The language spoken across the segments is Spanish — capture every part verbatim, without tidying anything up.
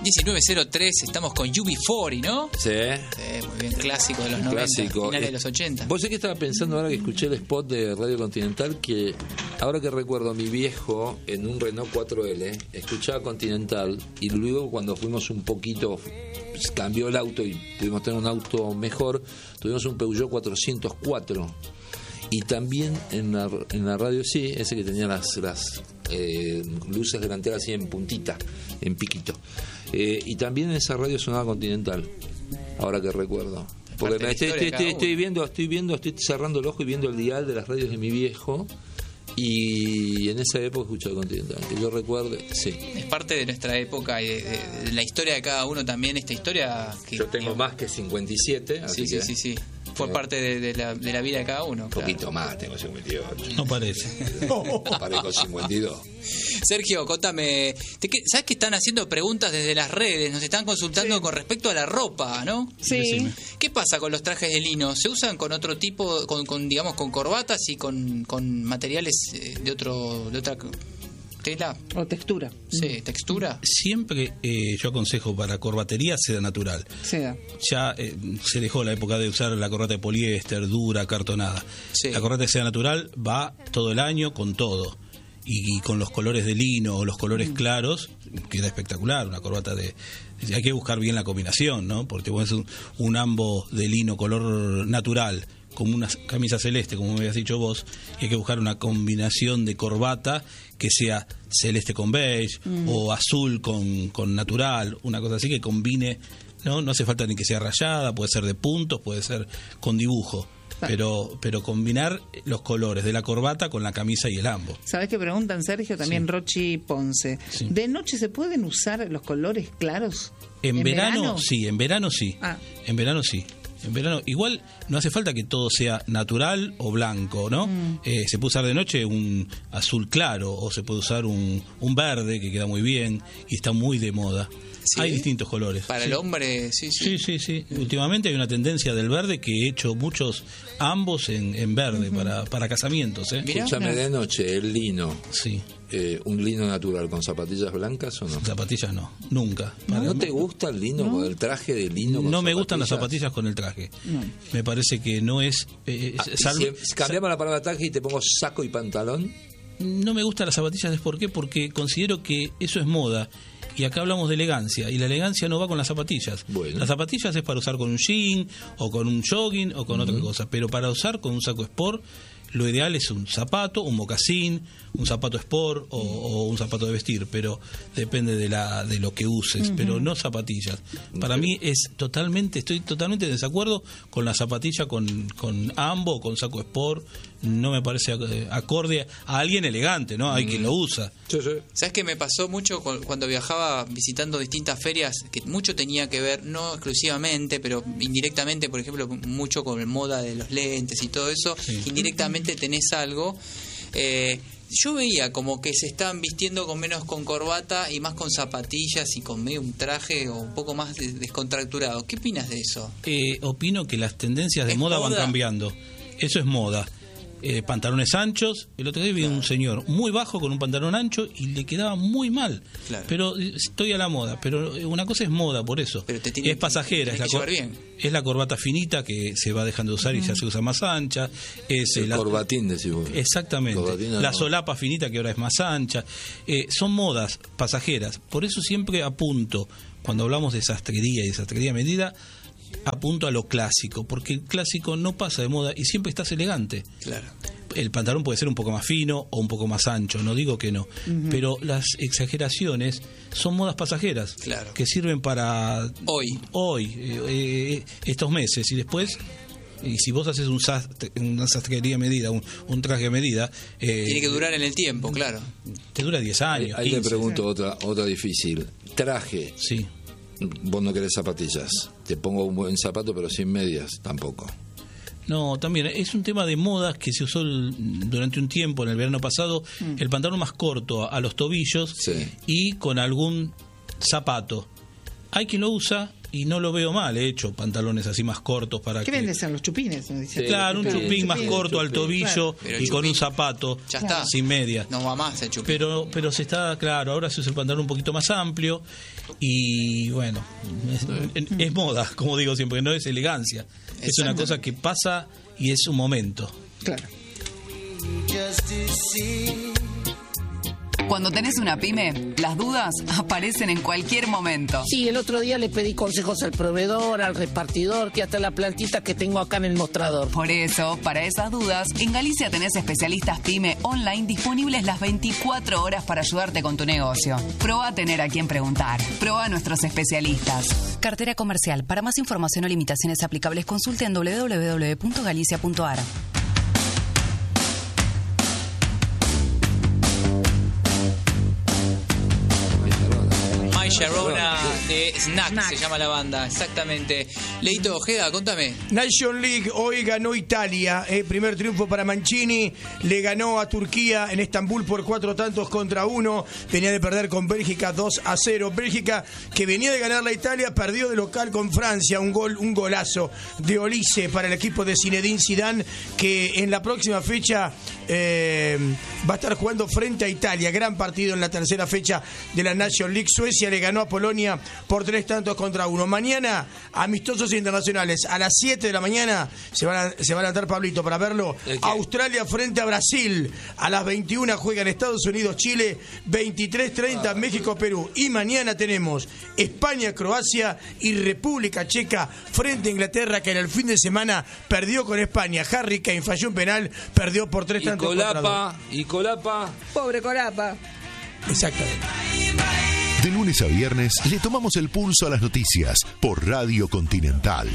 diecinueve cero tres, estamos con U B cuarenta, ¿no? Sí. Sí, muy bien, clásico de los noventa, Clásico. finales de los ochenta. Vos sé que estaba pensando ahora que escuché el spot de Radio Continental, que ahora que recuerdo a mi viejo en un Renault cuatro L, escuchaba Continental, y luego cuando fuimos un poquito, pues, cambió el auto y pudimos tener un auto mejor, tuvimos un Peugeot cuatrocientos cuatro. Y también en la, en la radio, sí, ese que tenía las, las eh, luces delanteras así en puntita, en piquito. Eh, y también en esa radio sonaba Continental, ahora que recuerdo. Porque me estoy, estoy, estoy, estoy viendo, estoy viendo, estoy cerrando el ojo y viendo el dial de las radios de mi viejo. Y en esa época escuchaba Continental, que yo recuerde, sí. Es parte de nuestra época y de, de, de la historia de cada uno también, esta historia que... Yo tengo más que cincuenta y siete, así sí, que... sí, sí, sí. Fue parte de, de, la, de la vida de cada uno. Un poquito claro. Más, tengo cincuenta y ocho. No parece. Parezco cincuenta y dos. Sergio, contame, ¿te, ¿sabes que están haciendo preguntas desde las redes? Nos están consultando sí. Con respecto a la ropa, ¿no? Sí. Decime. ¿Qué pasa con los trajes de lino? ¿Se usan con otro tipo, con, con digamos, con corbatas y con, con materiales de otro de otra tela? O textura. Sí, textura. Siempre eh, yo aconsejo para corbatería seda natural. Seda. Ya eh, se dejó la época de usar la corbata de poliéster, dura, cartonada. Sí. La corbata de seda natural va todo el año con todo. Y, y con los colores de lino o los colores mm. claros, queda espectacular. Una corbata de... Hay que buscar bien la combinación, ¿no? Porque vos un, un ambo de lino color natural como una camisa celeste, como me habías dicho vos, y hay que buscar una combinación de corbata que sea celeste con beige mm. o azul con, con natural, una cosa así que combine, no no hace falta ni que sea rayada, puede ser de puntos, puede ser con dibujo, pero pero combinar los colores de la corbata con la camisa y el ambo. ¿Sabés qué preguntan, Sergio? También sí. Rochi Ponce. Sí. ¿De noche se pueden usar los colores claros? En, ¿En verano, verano? sí, en verano sí. Ah. En verano sí. En verano, igual no hace falta que todo sea natural o blanco, ¿no? Mm. Eh, se puede usar de noche un azul claro o se puede usar un, un verde que queda muy bien y está muy de moda. ¿Sí? Hay distintos colores. Para sí. el hombre, sí, sí. Sí, sí, sí. Últimamente hay una tendencia del verde que he hecho muchos ambos en, en verde uh-huh. para, para casamientos, ¿eh? Escúchame, de noche, el lino. Sí. Eh, ¿Un lino natural con zapatillas blancas o no? Zapatillas no, nunca. ¿No, ¿No te gusta el lino, ¿no? El traje de lino con No me zapatillas? Gustan las zapatillas con el traje. No. Me parece que no es... Eh, ah, salvo, si cambiamos la palabra traje y te pongo saco y pantalón. No me gustan las zapatillas, ¿es por qué? Porque considero que eso es moda. Y acá hablamos de elegancia, y la elegancia no va con las zapatillas. Bueno. Las zapatillas es para usar con un jean, o con un jogging, o con uh-huh. otra cosa. Pero para usar con un saco sport, lo ideal es un zapato, un mocasín, un zapato sport o, o un zapato de vestir, pero depende de la de lo que uses, uh-huh. pero no zapatillas. Para okay. mí es totalmente, estoy totalmente en desacuerdo con la zapatilla con, con ambo o con saco sport. No me parece acorde a alguien elegante, ¿no? Hay mm. quien lo usa. Sí, sí. ¿Sabes qué me pasó mucho cuando viajaba visitando distintas ferias? Que mucho tenía que ver, no exclusivamente, pero indirectamente, por ejemplo, mucho con la moda de los lentes y todo eso. Sí. Indirectamente tenés algo. Eh, yo veía como que se estaban vistiendo con menos con corbata y más con zapatillas y con medio un traje o un poco más descontracturado. ¿Qué opinas de eso? Eh, opino que las tendencias de moda, moda van cambiando. Eso es moda. Eh, pantalones anchos. El otro día vi claro. un señor muy bajo con un pantalón ancho y le quedaba muy mal. Claro. Pero estoy a la moda. Pero una cosa es moda, por eso. Pero te tiene, es pasajera. Te es, la cor- bien. es la corbata finita que se va dejando de usar uh-huh. y ya se usa más ancha. Es el la, corbatín, decís vos. Exactamente. Corbatina, la no. solapa finita que ahora es más ancha. Eh, son modas pasajeras. Por eso siempre apunto, cuando hablamos de sastrería y de sastrería medida, apunto a lo clásico, porque el clásico no pasa de moda y siempre estás elegante. Claro. El pantalón puede ser un poco más fino o un poco más ancho, no digo que no, uh-huh. pero las exageraciones son modas pasajeras, claro. que sirven para hoy, hoy eh, eh, estos meses, y después, y si vos haces un sastre, una sastrería a medida, un, un traje a medida, eh, tiene que durar en el tiempo, claro. Te dura diez años. Ahí te pregunto otra otra difícil. Traje. Sí. Vos no querés zapatillas. Te pongo un buen zapato, pero sin medias, tampoco. No, también es un tema de modas que se usó el, durante un tiempo, en el verano pasado, mm. el pantalón más corto a, a los tobillos sí. y con algún zapato. Hay quien lo usa y no lo veo mal, he hecho pantalones así más cortos para ¿Qué que... venden? ¿Son los chupines? ¿No? Sí, claro, un chupín, chupín más chupín, corto chupín, al tobillo claro. y con un zapato ya está. sin media. No va más el chupín. Pero, pero se está, claro, ahora se usa el pantalón un poquito más amplio y bueno, es, es, es moda, como digo siempre, no es elegancia. Es una cosa que pasa y es un momento. Claro. Cuando tenés una pyme, las dudas aparecen en cualquier momento. Sí, el otro día le pedí consejos al proveedor, al repartidor, que hasta la plantita que tengo acá en el mostrador. Por eso, para esas dudas, en Galicia tenés especialistas pyme online disponibles las veinticuatro horas para ayudarte con tu negocio. Probá a tener a quien preguntar. Probá a nuestros especialistas. Cartera comercial. Para más información o limitaciones aplicables, consulte en doble u doble u doble u punto galicia punto a r. Sharona de Snack, Snack se llama la banda, exactamente. Leito Ojeda, contame. Nation League, hoy ganó Italia, eh, primer triunfo para Mancini, le ganó a Turquía en Estambul por cuatro tantos contra uno, venía de perder con Bélgica dos a cero, Bélgica que venía de ganar la Italia, perdió de local con Francia, un gol, un golazo de Olise para el equipo de Zinedine Zidane, que en la próxima fecha eh, va a estar jugando frente a Italia, gran partido en la tercera fecha de la Nation League. Suecia le ganó a Polonia por tres tantos contra uno. Mañana, amistosos internacionales, a las siete de la mañana, se van a, se va a levantar Pablito para verlo. Australia frente a Brasil, a las veintiuna juegan Estados Unidos, Chile, veintitrés treinta México, Perú. Y mañana tenemos España, Croacia y República Checa frente a Inglaterra, que en el fin de semana perdió con España. Harry Kane falló un penal, perdió por tres tantos contra dos. Y Colapa. Pobre Colapa. Exactamente. De lunes a viernes le tomamos el pulso a las noticias por Radio Continental.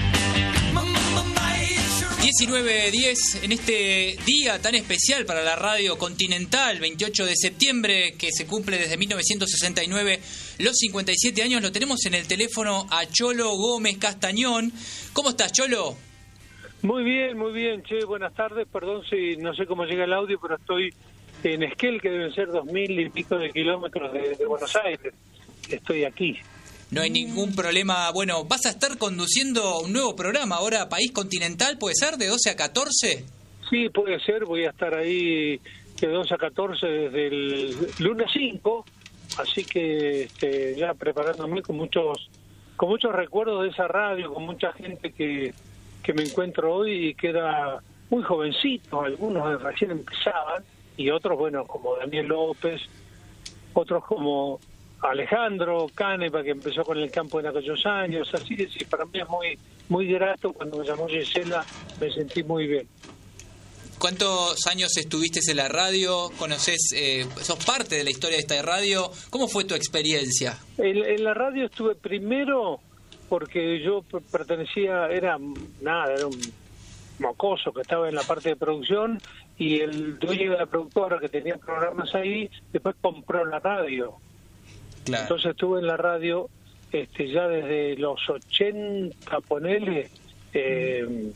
diecinueve diez en este día tan especial para la Radio Continental, veintiocho de septiembre, que se cumple desde mil novecientos sesenta y nueve los cincuenta y siete años. Lo tenemos en el teléfono a Cholo Gómez Castañón. ¿Cómo estás, Cholo? Muy bien, muy bien, che, buenas tardes. Perdón si no sé cómo llega el audio, pero estoy en Esquel, que deben ser dos mil y pico de kilómetros de, de Buenos Aires. Estoy aquí. No hay ningún problema. Bueno, vas a estar conduciendo un nuevo programa ahora, País Continental, ¿puede ser? ¿De doce a catorce? Sí, puede ser. Voy a estar ahí de doce a catorce desde el lunes cinco. Así que este, ya preparándome con muchos con muchos recuerdos de esa radio, con mucha gente que, que me encuentro hoy y que era muy jovencito. Algunos recién empezaban. Y otros, bueno, como Daniel López, otros como Alejandro Canepa, que empezó con el campo en aquellos años. Así que sí, para mí es muy muy grato. Cuando me llamó Gisela me sentí muy bien. ¿Cuántos años estuviste en la radio? ¿Conoces, eh, sos parte de la historia de esta radio? ¿Cómo fue tu experiencia? En, en la radio estuve primero porque yo pertenecía, era nada, era un mocoso que estaba en la parte de producción, y el dueño de la productora que tenía programas ahí después compró la radio. Claro. Entonces estuve en la radio este ya desde los ochenta, ponele, eh,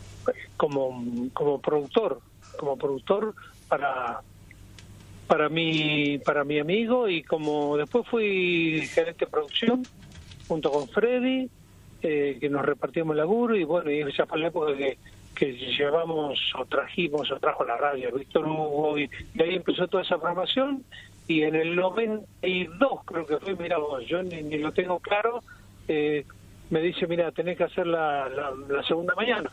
como como productor como productor para para mi para mi amigo, y como después fui gerente de producción junto con Freddy, eh, que nos repartíamos el laburo, y bueno, y esa fue la época que que llevamos o trajimos o trajo la radio Víctor Hugo, y de ahí empezó toda esa programación. Y en el noventa y dos creo que fue, mira vos, yo ni, ni lo tengo claro, eh, me dice, mira, tenés que hacer la, la, la segunda mañana,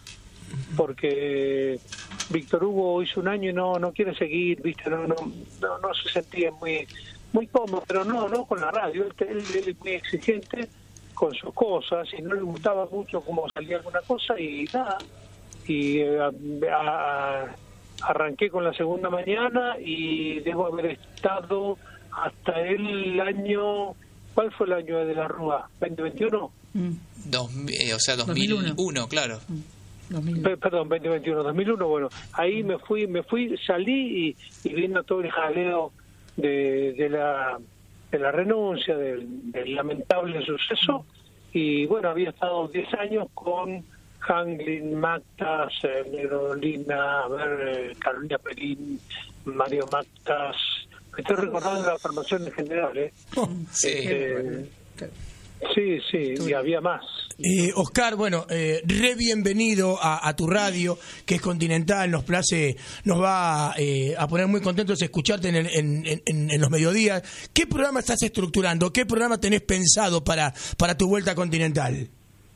porque Víctor Hugo hizo un año y no no quiere seguir, viste, no no no, no se sentía muy muy cómodo, pero no no con la radio, él, él, él es muy exigente con sus cosas y no le gustaba mucho cómo salía alguna cosa, y nada, y eh, a, a, arranqué con la segunda mañana y debo haber estado hasta el año, ¿cuál fue el año de la Rúa? ¿veinte veintiuno? Mm. Dos, eh, o sea, dos mil uno, dos mil uno, claro. Mm. P- perdón, veinte veintiuno, dos mil uno, bueno, ahí me fui, me fui, salí y, y viendo todo el jaleo de, de la de la renuncia, del, del lamentable suceso, y bueno, había estado diez años con Hanglin, Mactas, eh, Nerolina, a ver, eh, Carolina Pelín, Mario Mactas. Me estoy recordando de la formación en general, ¿eh? Sí. Eh, Sí, sí, y había más. Eh, Oscar, bueno, eh, re bienvenido a, a tu radio, que es Continental, nos place, nos va eh, a poner muy contentos escucharte en, el, en, en, en los mediodías. ¿Qué programa estás estructurando? ¿Qué programa tenés pensado para, para tu vuelta a Continental?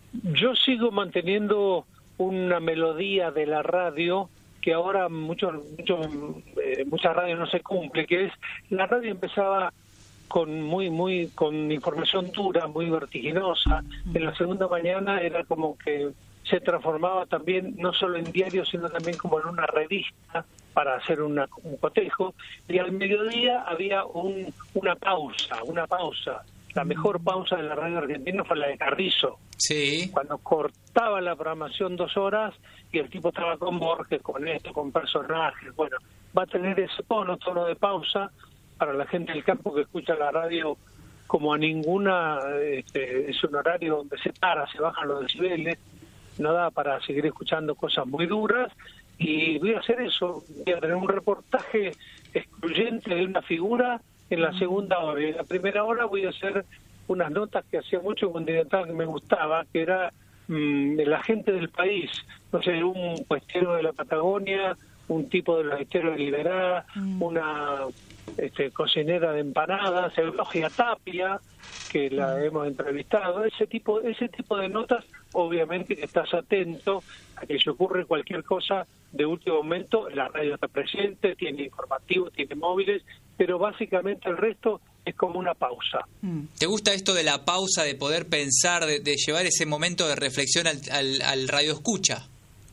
Yo sigo manteniendo una melodía de la radio que ahora muchos, muchos, eh, muchas radios no se cumple, que es, la radio empezaba con muy muy con información dura, muy vertiginosa. En la segunda mañana era como que se transformaba también no solo en diario, sino también como en una revista para hacer una, un cotejo, y al mediodía había un, una pausa, una pausa. La mejor pausa de la radio argentina fue la de Carrizo. Sí. Cuando cortaba la programación dos horas y el tipo estaba con Borges, con esto, con personajes. Bueno, va a tener ese tono, tono de pausa para la gente del campo que escucha la radio como a ninguna. Este, es un horario donde se para, se bajan los decibeles, no da para seguir escuchando cosas muy duras. Y voy a hacer eso, voy a tener un reportaje excluyente de una figura en la segunda hora. Y en la primera hora voy a hacer unas notas que hacía mucho en Continental que me gustaba, que era mmm, la gente del país. No sé, un puestero de la Patagonia, un tipo de los esteros de Liberá, mm. una este, cocinera de empanadas, Eulogia Tapia, que la mm. hemos entrevistado. Ese tipo, ese tipo de notas, obviamente que estás atento a que se ocurre cualquier cosa de último momento. La radio está presente, tiene informativos, tiene móviles, pero básicamente el resto es como una pausa. ¿Te gusta esto de la pausa, de poder pensar, de, de llevar ese momento de reflexión al, al, al radio escucha?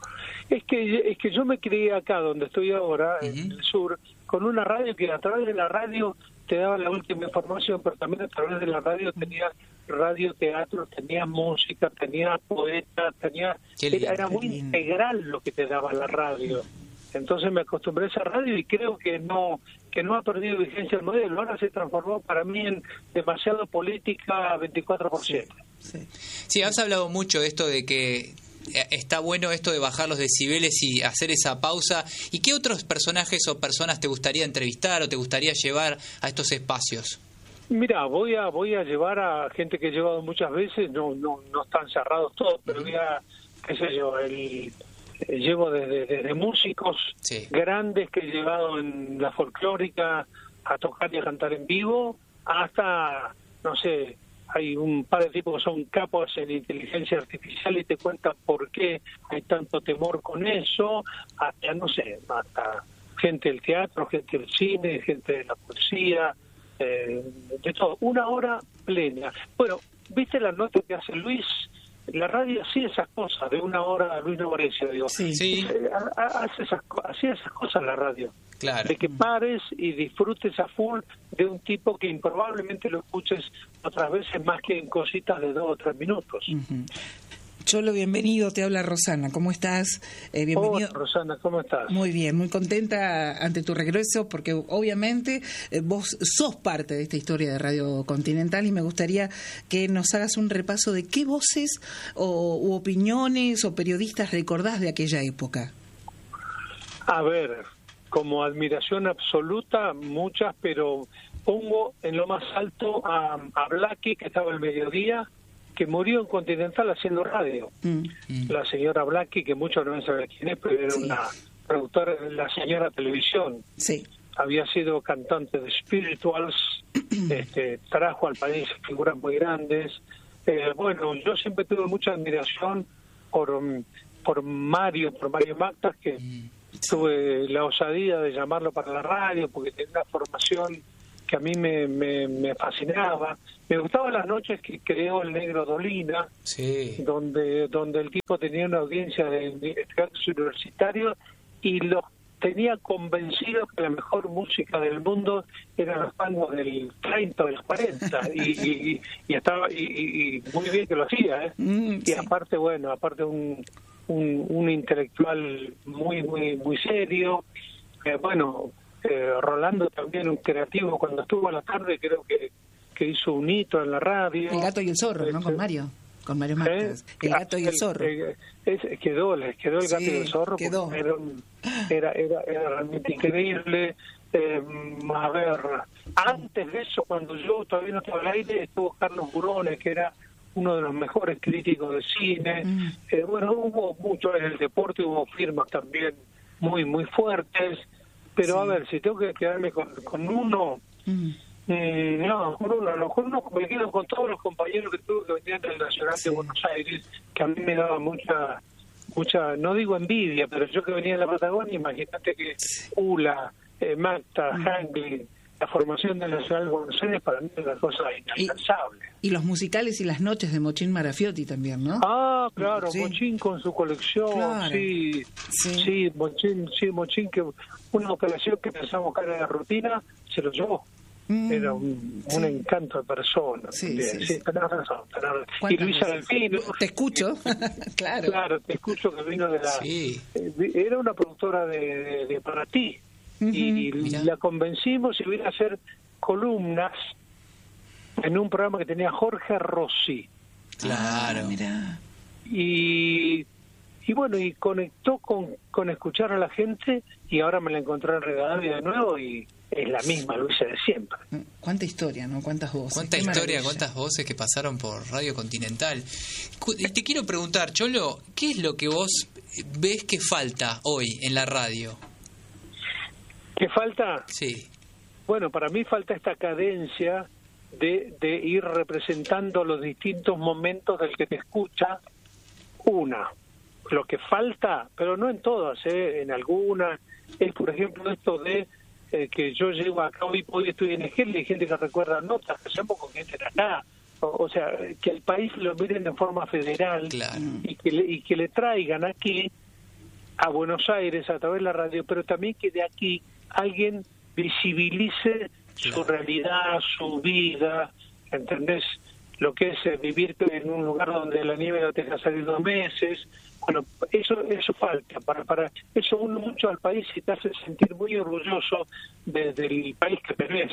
Es que es que yo me crié acá donde estoy ahora, uh-huh. en el sur, con una radio que a través de la radio te daba la última información, pero también a través de la radio tenía radioteatro, tenía música, tenía poetas, tenía lindo, era, era muy lindo. Integral lo que te daba la radio. Entonces me acostumbré a esa radio y creo que no que no ha perdido vigencia el modelo. Ahora se transformó para mí en demasiado política veinticuatro por siete. Sí, sí. sí, has hablado mucho de esto de que está bueno esto de bajar los decibeles y hacer esa pausa. ¿Y qué otros personajes o personas te gustaría entrevistar o te gustaría llevar a estos espacios? Mira, voy a voy a llevar a gente que he llevado muchas veces, no no no están cerrados todos, pero voy a, qué sé yo, el llevo desde, desde músicos sí. grandes que he llevado en la folclórica a tocar y a cantar en vivo, hasta, no sé, hay un par de tipos que son capos en inteligencia artificial y te cuentan por qué hay tanto temor con eso, hasta, no sé, hasta gente del teatro, gente del cine, gente de la poesía, eh, de todo. Una hora plena. Bueno, ¿viste la nota que hace Luis? La radio hacía esas cosas, de una hora, Luis Novarecio, digo. Sí, sí. Hace esas, hacía esas cosas la radio. Claro. De que pares y disfrutes a full de un tipo que improbablemente lo escuches otras veces más que en cositas de dos o tres minutos. Uh-huh. Cholo, bienvenido, te habla Rosana, ¿cómo estás? Eh, bienvenido. Hola, Rosana, ¿cómo estás? Muy bien, muy contenta ante tu regreso, porque obviamente eh, vos sos parte de esta historia de Radio Continental y me gustaría que nos hagas un repaso de qué voces o u opiniones o periodistas recordás de aquella época. A ver, como admiración absoluta, muchas, pero pongo en lo más alto a, a Blackie, que estaba al mediodía, que murió en Continental haciendo radio. Mm. La señora Blackie, que muchos no saben quién es, pero era sí. una productora de la señora televisión. Sí. Había sido cantante de Spirituals, este, trajo al país figuras muy grandes. Eh, bueno, yo siempre tuve mucha admiración por, por Mario, por Mario Mactas, que mm. tuve la osadía de llamarlo para la radio, porque tenía una formación que a mí me, me, me fascinaba. Me gustaban las noches que creó el Negro Dolina, sí. donde donde el tipo tenía una audiencia de estudiantes universitarios y los tenía convencidos que la mejor música del mundo eran los tangos del treinta o del cuarenta y, y, y estaba y, y muy bien que lo hacía, ¿eh? Mm, y sí. aparte, bueno, aparte un, un, un intelectual muy, muy, muy serio. Eh, bueno, eh, Rolando también un creativo, cuando estuvo a la tarde creo que que hizo un hito en la radio. El Gato y el Zorro, ¿no? Con Mario, con Mario Martínez. ¿Eh? El Gato y el Zorro. El, el, quedó, les quedó el Gato sí, y el Zorro. Quedó. Era, un, era, era, era realmente increíble. Eh, a ver, antes de eso, cuando yo todavía no estaba al aire, estuvo Carlos Burones, que era uno de los mejores críticos de cine. Mm. Eh, bueno, hubo mucho en el deporte, hubo firmas también muy, muy fuertes. Pero sí. A ver, si tengo que quedarme con, con uno... Mm. Eh, no, con uno, no, con uno me quedo con todos los compañeros que tuve que venían del Nacional sí. de Buenos Aires, que a mí me daba mucha, mucha, no digo envidia, pero yo que venía de la Patagonia, imagínate que Ula, eh, Magda, mm. Hangli, la formación del Nacional de Buenos Aires para mí es una cosa inalcanzable. Y, y los musicales y las noches de Mochín Marafiotti también, ¿no? Ah, claro, sí. Mochín con su colección, claro. sí, sí, sí, Mochín, sí, Mochín, que una operación que pensamos que era de rutina, se lo llevó. Mm, era un, sí. un encanto de persona. Sí, sí, sí, tenés razón. Tenés... Y Luisa Delfino. Te escucho, claro. Claro, te escucho que vino de la... Sí. Eh, era una productora de, de, de Para Ti. Uh-huh. Y Mirá. La convencimos y vino a hacer columnas en un programa que tenía Jorge Rossi. Claro. Ah, mirá. Y... Y bueno, y conectó con, con escuchar a la gente, y ahora me la encontré en Rivadavia de nuevo y es la misma Luisa de siempre. Cuánta historia, ¿no? Cuántas voces. Cuánta historia, cuántas voces que pasaron por Radio Continental. Te quiero preguntar, Cholo, ¿qué es lo que vos ves que falta hoy en la radio? ¿Qué falta? Sí. Bueno, para mí falta esta cadencia de, de ir representando los distintos momentos del que te escucha. Una. Lo que falta, pero no en todas, ¿eh? En algunas, es por ejemplo esto de eh, que yo llego acá, hoy, hoy estoy en Egel y hay gente que recuerda notas que hacemos con gente de acá, o, o sea, que el país lo miren de forma federal. Claro. y, que le, y que le traigan aquí a Buenos Aires a través de la radio, pero también que de aquí alguien visibilice claro. su realidad, su vida, ¿entendés? Lo que es eh, vivir en un lugar donde la nieve no te deja salir dos meses. Bueno, eso eso falta. Para para eso uno mucho al país y te hace sentir muy orgulloso de, del país que tenés.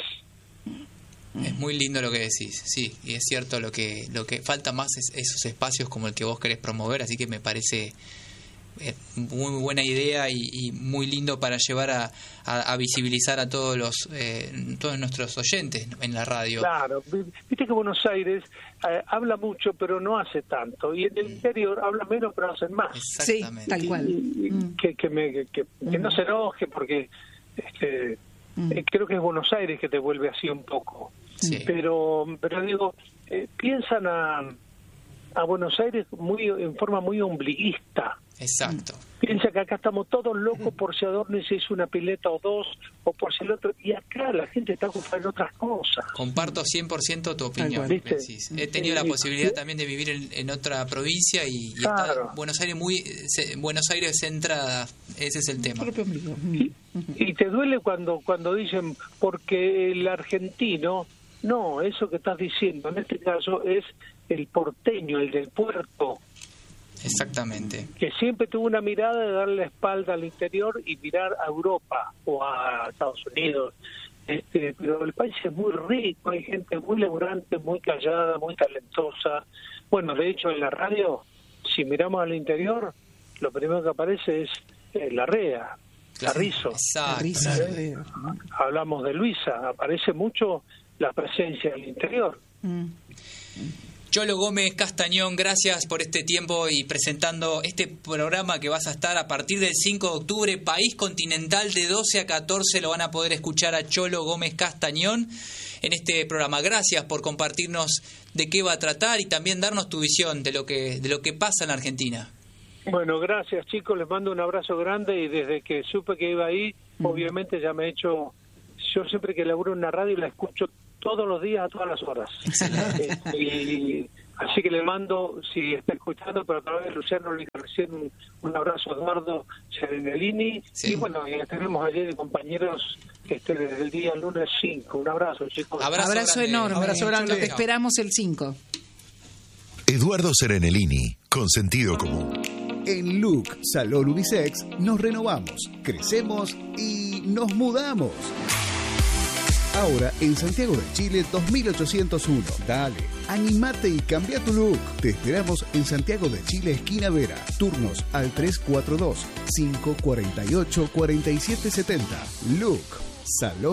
Es muy lindo lo que decís, sí, y es cierto, lo que lo que falta más es esos espacios como el que vos querés promover, así que me parece eh, muy buena idea y, y muy lindo para llevar a, a, a visibilizar a todos los eh, todos nuestros oyentes en la radio. Claro, viste que Buenos Aires eh, habla mucho pero no hace tanto, y en el interior habla menos pero hacen más. Exactamente. Sí, tal cual. Y, y, mm. que, que, me, que, que, mm. que no se enoje porque este, mm. eh, creo que es Buenos Aires que te vuelve así un poco. Sí. Pero pero digo, eh, piensan a, a Buenos Aires muy en forma muy ombliguista. Exacto. Piensa que acá estamos todos locos por si Adorno se hizo una pileta o dos, o por si el otro, y acá la gente está ocupada en otras cosas. Comparto cien por ciento tu opinión. ¿Viste? He tenido la posibilidad también de vivir en, en otra provincia y, y claro. está Buenos Aires muy se, Buenos Aires centrada, ese es el tema. Y, y te duele cuando cuando dicen porque el argentino, no, eso que estás diciendo en este caso es el porteño, el del puerto. Exactamente. Que siempre tuvo una mirada de darle la espalda al interior y mirar a Europa o a Estados Unidos. Este, pero el país es muy rico, hay gente muy laburante, muy callada, muy talentosa. Bueno, de hecho en la radio, si miramos al interior, lo primero que aparece es eh, Larrea, Carrizo. Exacto. ¿Eh? Hablamos de Luisa, aparece mucho la presencia del interior. Mm. Cholo Gómez Castañón, gracias por este tiempo y presentando este programa que vas a estar a partir del cinco de octubre, País Continental de doce a catorce, lo van a poder escuchar a Cholo Gómez Castañón en este programa. Gracias por compartirnos de qué va a tratar y también darnos tu visión de lo que de lo que pasa en la Argentina. Bueno, gracias chicos, les mando un abrazo grande y desde que supe que iba ahí, mm. obviamente ya me he hecho, yo siempre que laburo en una radio la escucho todos los días a todas las horas. eh, y así que le mando, si está escuchando, pero a través de Luciano le recién un, un abrazo a Eduardo Serenellini. Sí. Y bueno, y tenemos allí de compañeros este, desde el día lunes cinco. Un abrazo, chicos. Abrazo, abrazo enorme. Abrazo grande. Te esperamos el cinco. Eduardo Serenellini, con sentido común. En Look Salón Unisex nos renovamos, crecemos y nos mudamos. Ahora en Santiago de Chile dos mil ochocientos uno. Dale, animate y cambia tu look. Te esperamos en Santiago de Chile, esquina Vera. Turnos al tres cuatro dos, cinco cuatro ocho, cuatro siete siete cero. Look Salón